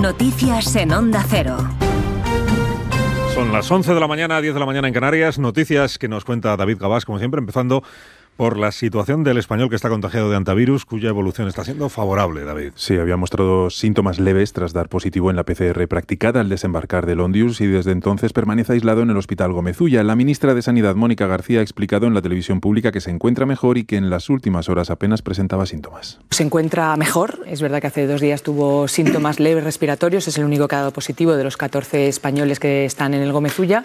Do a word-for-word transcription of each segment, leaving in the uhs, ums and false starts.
Noticias en Onda Cero. Son las once de la mañana, diez de la mañana en Canarias. Noticias que nos cuenta David Gabás, como siempre, empezando por la situación del español que está contagiado de antivirus, cuya evolución está siendo favorable, David. Sí, había mostrado síntomas leves tras dar positivo en la P C R practicada al desembarcar de Londius y desde entonces permanece aislado en el Hospital Gómez Ulla. La ministra de Sanidad, Mónica García, ha explicado en la televisión pública que se encuentra mejor y que en las últimas horas apenas presentaba síntomas. Se encuentra mejor. Es verdad que hace dos días tuvo síntomas leves respiratorios. Es el único que ha dado positivo de los catorce españoles que están en el Gómez Ulla.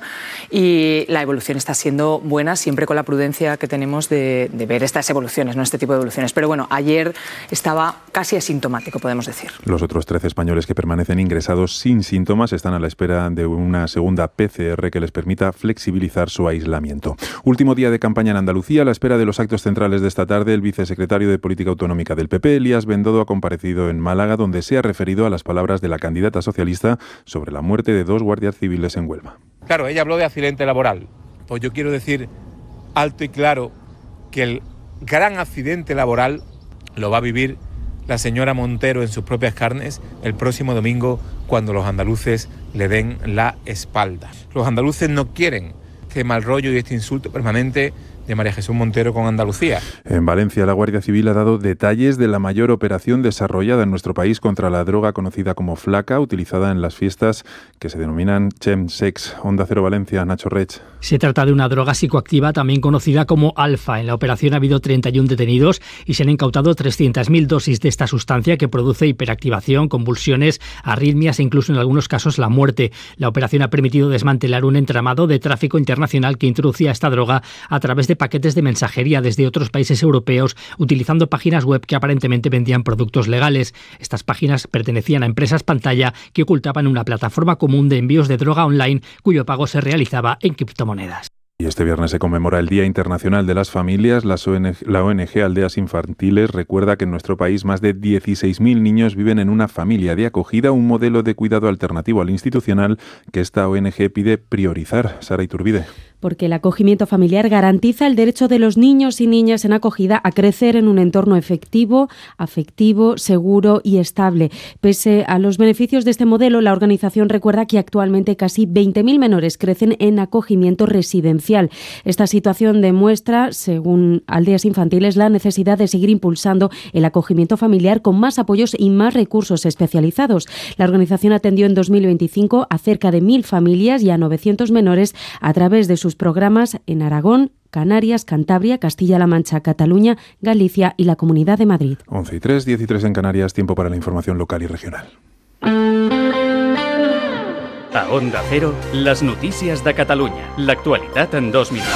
Y la evolución está siendo buena, siempre con la prudencia que tenemos de de ver estas evoluciones, no este tipo de evoluciones. Pero bueno, ayer estaba casi asintomático, podemos decir. Los otros trece españoles que permanecen ingresados sin síntomas están a la espera de una segunda P C R que les permita flexibilizar su aislamiento. Último día de campaña en Andalucía, a la espera de los actos centrales de esta tarde. El vicesecretario de Política Autonómica del P P, Elías Bendodo, ha comparecido en Málaga, donde se ha referido a las palabras de la candidata socialista sobre la muerte de dos guardias civiles en Huelva. Claro, ella habló de accidente laboral. Pues yo quiero decir alto y claro que el gran accidente laboral lo va a vivir la señora Montero en sus propias carnes el próximo domingo, cuando los andaluces le den la espalda. Los andaluces no quieren este mal rollo y este insulto permanente de María Jesús Montero con Andalucía. En Valencia, la Guardia Civil ha dado detalles de la mayor operación desarrollada en nuestro país contra la droga conocida como flaca, utilizada en las fiestas que se denominan chemsex. Onda Cero Valencia, Nacho Rech. Se trata de una droga psicoactiva también conocida como alfa. En la operación ha habido treinta y uno detenidos y se han incautado trescientas mil dosis de esta sustancia que produce hiperactivación, convulsiones, arritmias e incluso en algunos casos la muerte. La operación ha permitido desmantelar un entramado de tráfico internacional que introducía esta droga a través de paquetes de mensajería desde otros países europeos, utilizando páginas web que aparentemente vendían productos legales. Estas páginas pertenecían a empresas pantalla que ocultaban una plataforma común de envíos de droga online cuyo pago se realizaba en criptomonedas. Y este viernes se conmemora el Día Internacional de las Familias. Las O N G, la O N G Aldeas Infantiles recuerda que en nuestro país más de dieciséis mil niños viven en una familia de acogida, un modelo de cuidado alternativo al institucional que esta O N G pide priorizar. Sara Iturbide. Porque el acogimiento familiar garantiza el derecho de los niños y niñas en acogida a crecer en un entorno efectivo, afectivo, seguro y estable. Pese a los beneficios de este modelo, la organización recuerda que actualmente casi veinte mil menores crecen en acogimiento residencial. Esta situación demuestra, según Aldeas Infantiles, la necesidad de seguir impulsando el acogimiento familiar con más apoyos y más recursos especializados. La organización atendió en dos mil veinticinco a cerca de mil familias y a novecientos menores a través de sus programas en Aragón, Canarias, Cantabria, Castilla-La Mancha, Cataluña, Galicia y la Comunidad de Madrid. once y tres, diez y tres en Canarias, tiempo para la información local y regional. A Onda Cero, las notícies de Catalunya. L'actualitat en dos minuts.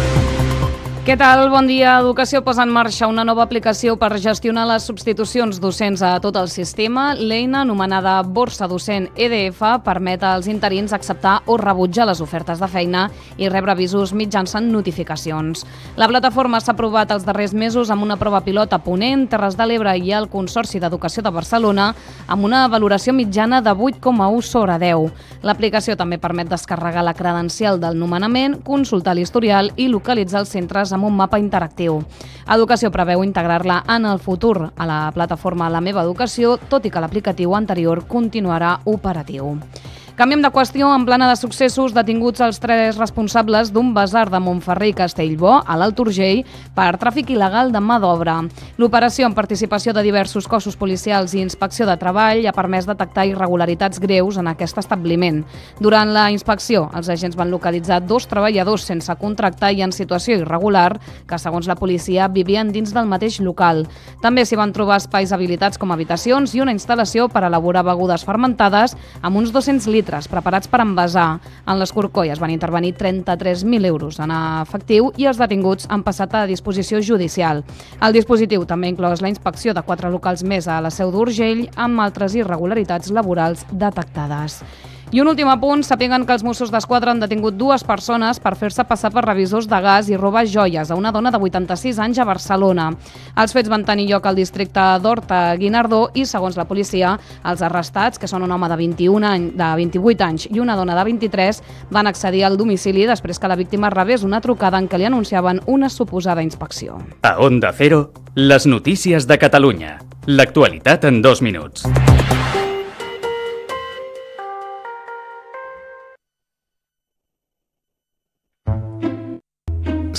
Què tal? Bon dia. Educació posa en marxa una nova aplicació per gestionar les substitucions docents a tot el sistema. L'eina, anomenada Borsa Docent E D F, permet als interins acceptar o rebutjar les ofertes de feina i rebre avisos mitjançant notificacions. La plataforma s'ha aprovat els darrers mesos amb una prova pilot a Ponent, Terres de l'Ebre i el Consorci d'Educació de Barcelona, amb una valoració mitjana de vuit coma u sobre deu. L'aplicació també permet descarregar la credencial del nomenament, consultar l'historial i localitzar els centres amb un mapa interactiu. Educació preveu integrar-la en el futur a la plataforma La Meva Educació, tot i que l'aplicatiu anterior continuarà operatiu. Canviem de qüestió. En plana de successos, detinguts els tres responsables d'un basar de Montferrer i Castellbò, a l'Alt Urgell, per tràfic il·legal de mà d'obra. L'operació, amb participació de diversos cossos policials i inspecció de treball, ha permès detectar irregularitats greus en aquest establiment. Durant la inspecció, els agents van localitzar dos treballadors sense contractar i en situació irregular que, segons la policia, vivien dins del mateix local. També s'hi van trobar espais habilitats com habitacions i una instal·lació per elaborar begudes fermentades amb uns dos-cents litres preparats per envasar. En l'escorcoll es van intervenir trenta-tres mil euros en efectiu i els detinguts han passat a disposició judicial. El dispositiu també ha inclòs la inspecció de quatre locals més a la Seu d'Urgell amb altres irregularitats laborals detectades. I un últim apunt, sàpiguen que els Mossos d'Esquadra han detingut dues persones per fer-se passar per revisors de gas i robar joies a una dona de vuitanta-sis anys a Barcelona. Els fets van tenir lloc al districte d'Horta-Guinardó i, segons la policia, els arrestats, que són un home de vint-i-un anys, de vint-i-vuit anys i una dona de vint-i-tres, van accedir al domicili després que la víctima rebés una trucada en què li anunciaven una suposada inspecció. A Onda Cero, les notícies de Catalunya. L'actualitat en dos minuts.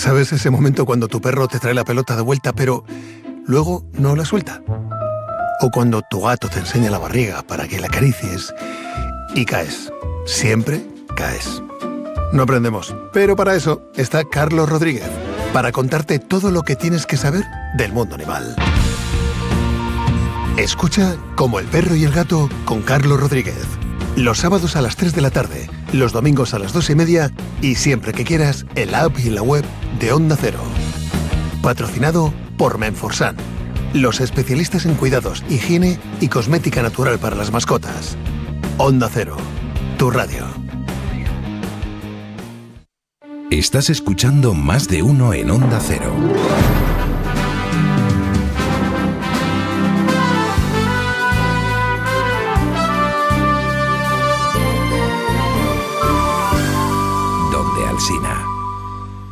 ¿Sabes ese momento cuando tu perro te trae la pelota de vuelta pero luego no la suelta? O cuando tu gato te enseña la barriga para que la acaricies y caes. Siempre caes. No aprendemos, pero para eso está Carlos Rodríguez, para contarte todo lo que tienes que saber del mundo animal. Escucha Como el perro y el gato con Carlos Rodríguez. Los sábados a las tres de la tarde, los domingos a las dos y media y siempre que quieras en la app y en la web de Onda Cero. Patrocinado por Menforsan, los especialistas en cuidados, higiene y cosmética natural para las mascotas. Onda Cero, tu radio. Estás escuchando Más de Uno en Onda Cero. Donde Alsina.